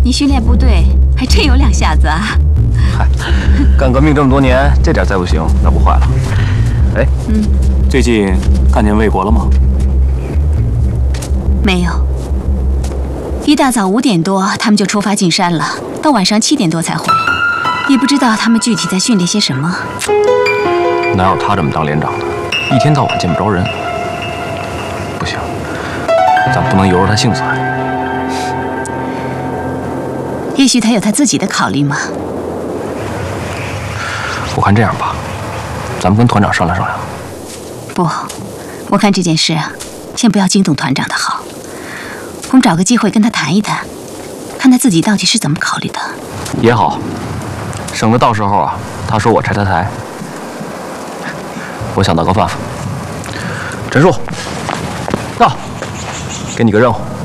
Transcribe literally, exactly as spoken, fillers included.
你训练部队还真有两下子啊！ 嗨，干革命这么多年，这点再不行那不坏了。哎， 嗯， 最近看见魏国了吗？ 没有。一大早五点多，他们就出发进山了，到晚上七点多才回。也不知道他们具体在训练些什么。 哪有他这么当连长的？一天到晚见不着人。不行，咱不能由着他性子来。 也许他有他自己的考虑嘛。 我看这样吧，咱们跟团长商量商量。 不，我看这件事啊，先不要惊动团长的好。我们找个机会跟他谈一谈，看他自己到底是怎么考虑的。 也好，省得到时候啊，他说我拆他台。我想到个办法。陈树，到，给你个任务。